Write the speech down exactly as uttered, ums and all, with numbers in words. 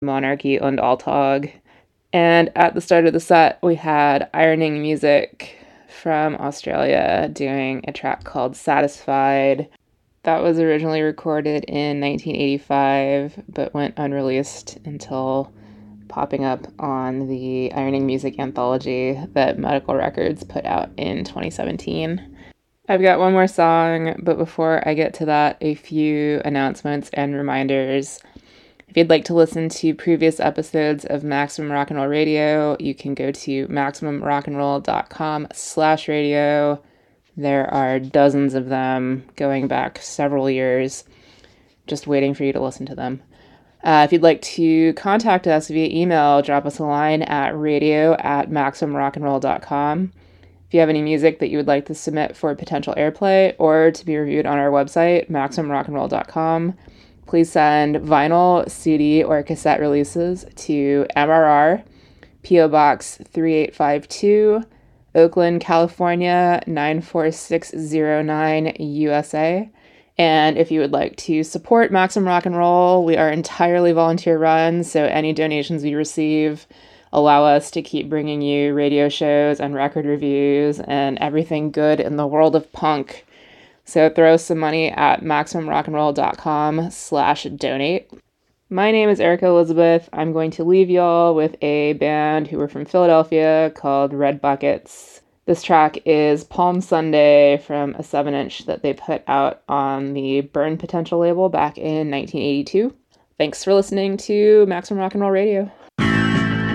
Monarchy und Alltag. And at the start of the set, we had Ironing Music from Australia doing a track called Satisfied. That was originally recorded in nineteen eighty-five, but went unreleased until popping up on the Ironing Music anthology that Medical Records put out in twenty seventeen. I've got one more song, but before I get to that, a few announcements and reminders. If you'd like to listen to previous episodes of Maximum Rock and Roll Radio, you can go to maximum rock and roll dot com slash radio. There are dozens of them going back several years, just waiting for you to listen to them. Uh, if you'd like to contact us via email, drop us a line at radio at maximum rock and roll dot com. If you have any music that you would like to submit for potential airplay or to be reviewed on our website, maximum rock and roll dot com, please send vinyl, C D, or cassette releases to M R R, P O Box three eight five two, Oakland, California nine four six zero nine, U S A. And if you would like to support Maximum Rock and Roll, we are entirely volunteer run, so any donations we receive allow us to keep bringing you radio shows and record reviews and everything good in the world of punk. So throw some money at maximum rock and roll dot com slash donate. My name is Erica Elizabeth. I'm going to leave y'all with a band who are from Philadelphia called Red Buckets. This track is Palm Sunday from a seven inch that they put out on the Burn Potential label back in nineteen eighty-two. Thanks for listening to Maximum Rock and Roll Radio.